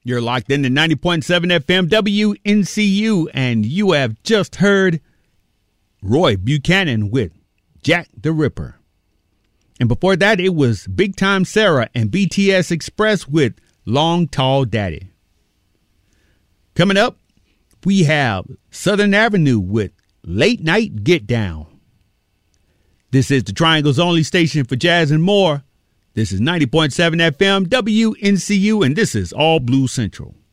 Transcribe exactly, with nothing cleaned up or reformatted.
You're locked into ninety point seven F M W N C U, and you have just heard Roy Buchanan with Jack the Ripper. And before that, it was Big Time Sarah and B T S Express with Long Tall Daddy. Coming up, we have Southern Avenue with Late Night Get Down. This is the Triangle's only station for jazz and more. This is ninety point seven F M W N C U, and this is All Blue Central.